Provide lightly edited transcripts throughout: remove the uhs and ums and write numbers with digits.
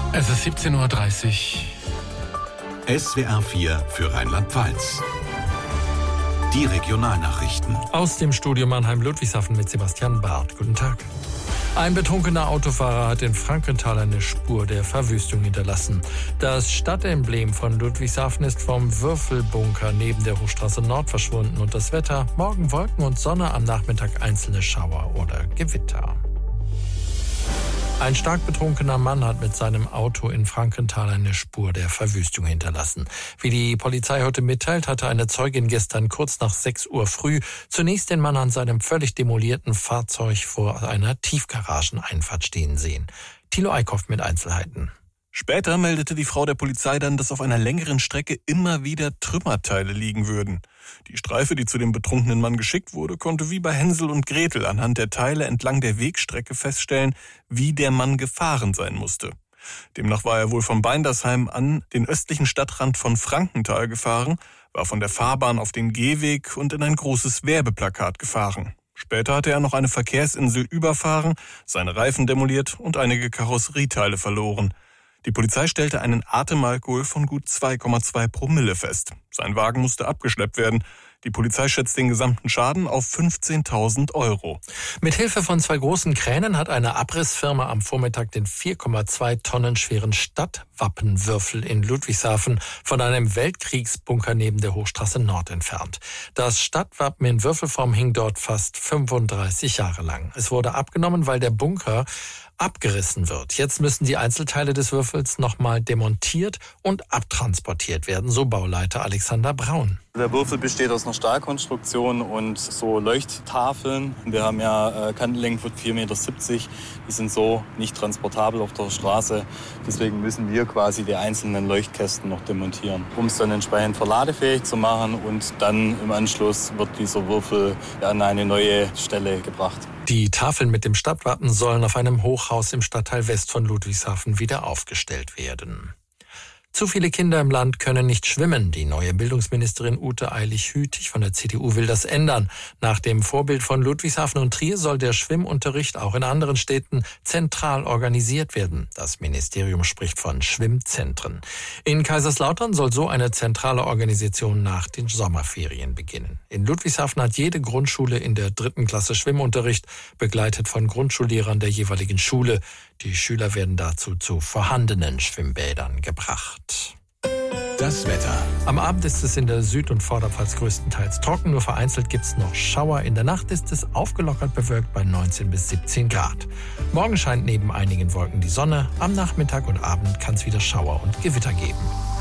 Es ist 17:30 Uhr. SWR 4 für Rheinland-Pfalz. Die Regionalnachrichten. Aus dem Studio Mannheim-Ludwigshafen mit Sebastian Barth. Guten Tag. Ein betrunkener Autofahrer hat in Frankenthal eine Spur der Verwüstung hinterlassen. Das Stadtemblem von Ludwigshafen ist vom Würfelbunker neben der Hochstraße Nord verschwunden und das Wetter: morgen Wolken und Sonne, am Nachmittag einzelne Schauer oder Gewitter. Ein stark betrunkener Mann hat mit seinem Auto in Frankenthal eine Spur der Verwüstung hinterlassen. Wie die Polizei heute mitteilt, hatte eine Zeugin gestern kurz nach 6 Uhr früh zunächst den Mann an seinem völlig demolierten Fahrzeug vor einer Tiefgarageneinfahrt stehen sehen. Thilo Eickhoff mit Einzelheiten. Später meldete die Frau der Polizei dann, dass auf einer längeren Strecke immer wieder Trümmerteile liegen würden. Die Streife, die zu dem betrunkenen Mann geschickt wurde, konnte wie bei Hänsel und Gretel anhand der Teile entlang der Wegstrecke feststellen, wie der Mann gefahren sein musste. Demnach war er wohl von Beindersheim an den östlichen Stadtrand von Frankenthal gefahren, war von der Fahrbahn auf den Gehweg und in ein großes Werbeplakat gefahren. Später hatte er noch eine Verkehrsinsel überfahren, seine Reifen demoliert und einige Karosserieteile verloren. Die Polizei stellte einen Atemalkohol von gut 2,2 Promille fest. Sein Wagen musste abgeschleppt werden. Die Polizei schätzt den gesamten Schaden auf 15.000 Euro. Mit Hilfe von 2 großen Kränen hat eine Abrissfirma am Vormittag den 4,2 Tonnen schweren Stadtwappenwürfel in Ludwigshafen von einem Weltkriegsbunker neben der Hochstraße Nord entfernt. Das Stadtwappen in Würfelform hing dort fast 35 Jahre lang. Es wurde abgenommen, weil der Bunker abgerissen wird. Jetzt müssen die Einzelteile des Würfels nochmal demontiert und abtransportiert werden, so Bauleiter Alexander Braun. Der Würfel besteht aus einer Stahlkonstruktion und so Leuchttafeln. Wir haben ja Kantenlängen von 4,70 Meter. Die sind so nicht transportabel auf der Straße. Deswegen müssen wir quasi die einzelnen Leuchtkästen noch demontieren, um es dann entsprechend verladefähig zu machen. Und dann im Anschluss wird dieser Würfel an eine neue Stelle gebracht. Die Tafeln mit dem Stadtwappen sollen auf einem Hochhaus im Stadtteil West von Ludwigshafen wieder aufgestellt werden. Zu viele Kinder im Land können nicht schwimmen. Die neue Bildungsministerin Ute Eilig-Hütig von der CDU will das ändern. Nach dem Vorbild von Ludwigshafen und Trier soll der Schwimmunterricht auch in anderen Städten zentral organisiert werden. Das Ministerium spricht von Schwimmzentren. In Kaiserslautern soll so eine zentrale Organisation nach den Sommerferien beginnen. In Ludwigshafen hat jede Grundschule in der 3. Klasse Schwimmunterricht, begleitet von Grundschullehrern der jeweiligen Schule. Die Schüler werden dazu zu vorhandenen Schwimmbädern gebracht. Das Wetter. Am Abend ist es in der Süd- und Vorderpfalz größtenteils trocken, nur vereinzelt gibt es noch Schauer. In der Nacht ist es aufgelockert bewölkt bei 19 bis 17 Grad. Morgen scheint neben einigen Wolken die Sonne. Am Nachmittag und Abend kann es wieder Schauer und Gewitter geben.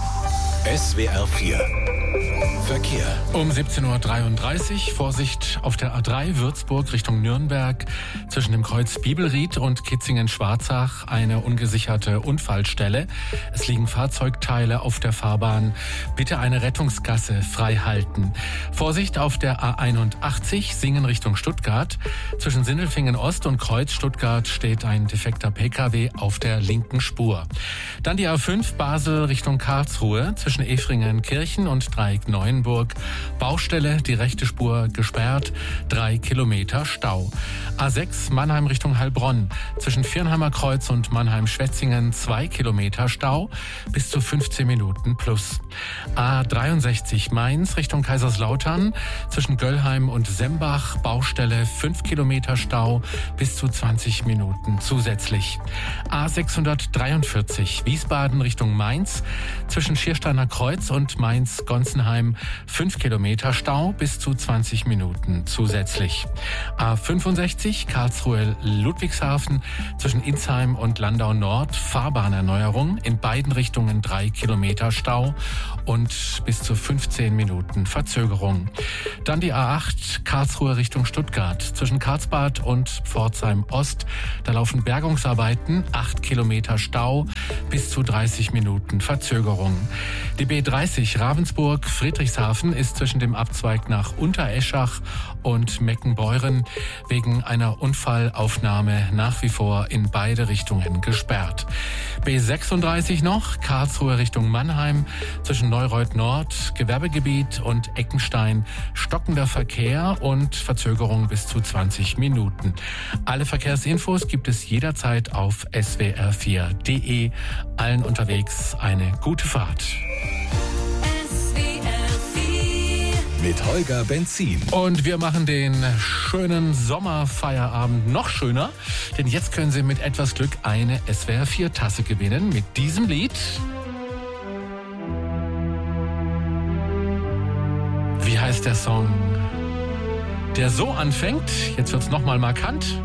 SWR 4 Verkehr. Um 17:33 Uhr, Vorsicht auf der A3 Würzburg Richtung Nürnberg. Zwischen dem Kreuz Bibelried und Kitzingen-Schwarzach eine ungesicherte Unfallstelle. Es liegen Fahrzeugteile auf der Fahrbahn. Bitte eine Rettungsgasse frei halten. Vorsicht auf der A81 Singen Richtung Stuttgart. Zwischen Sindelfingen Ost und Kreuz Stuttgart steht ein defekter Pkw auf der linken Spur. Dann die A5 Basel Richtung Karlsruhe. Zwischen Efringen-Kirchen und Dreieck-Neuenburg. Baustelle, die rechte Spur gesperrt, 3 Kilometer Stau. A6 Mannheim Richtung Heilbronn. Zwischen Viernheimer Kreuz und Mannheim-Schwetzingen 2 Kilometer Stau, bis zu 15 Minuten plus. A63 Mainz Richtung Kaiserslautern. Zwischen Göllheim und Sembach Baustelle 5 Kilometer Stau, bis zu 20 Minuten zusätzlich. A643 Wiesbaden Richtung Mainz. Zwischen Schiersteiner Kreuz und Mainz-Gonsenheim 5 Kilometer Stau, bis zu 20 Minuten zusätzlich. A65 Karlsruhe-Ludwigshafen zwischen Insheim und Landau Nord Fahrbahnerneuerung, in beiden Richtungen 3 Kilometer Stau und bis zu 15 Minuten Verzögerung. Dann die A8 Karlsruhe Richtung Stuttgart zwischen Karlsbad und Pforzheim Ost. Da laufen Bergungsarbeiten, 8 Kilometer Stau, bis zu 30 Minuten Verzögerung. Die B30 Ravensburg-Friedrichshafen ist zwischen dem Abzweig nach Untereschach und Meckenbeuren wegen einer Unfallaufnahme nach wie vor in beide Richtungen gesperrt. B36 noch, Karlsruhe Richtung Mannheim, zwischen Neureuth Nord, Gewerbegebiet und Eckenstein, stockender Verkehr und Verzögerung bis zu 20 Minuten. Alle Verkehrsinfos gibt es jederzeit auf swr4.de. Allen unterwegs eine gute Fahrt. Mit Holger Benzin. Und wir machen den schönen Sommerfeierabend noch schöner, denn jetzt können Sie mit etwas Glück eine SWR4-Tasse gewinnen mit diesem Lied. Wie heißt der Song? Der so anfängt, jetzt wird's nochmal markant.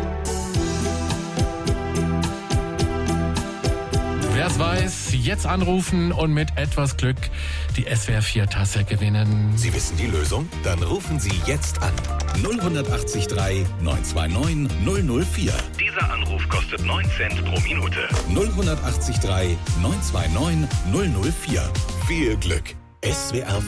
Wer es weiß, jetzt anrufen und mit etwas Glück die SWR4-Tasse gewinnen. Sie wissen die Lösung? Dann rufen Sie jetzt an. 0183 929 004. Dieser Anruf kostet 9 Cent pro Minute. 0183 929 004. Viel Glück. SWR4.